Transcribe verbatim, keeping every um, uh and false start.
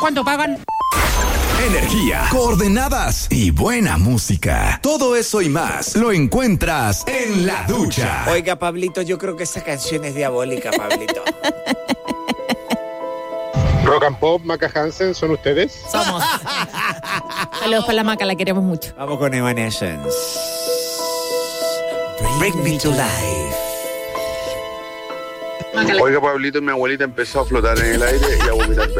¿Cuánto pagan? Energía, coordenadas y buena música. Todo eso y más lo encuentras en La Ducha. Oiga, Pablito, yo creo que esa canción es diabólica, Pablito. Rock and Pop, Maca Hansen, ¿son ustedes? Somos. Saludos para la Maca, la queremos mucho. Vamos con Evanescence. Bring me to life. Oiga, Pablito, mi abuelita empezó a flotar en el aire y a vomitar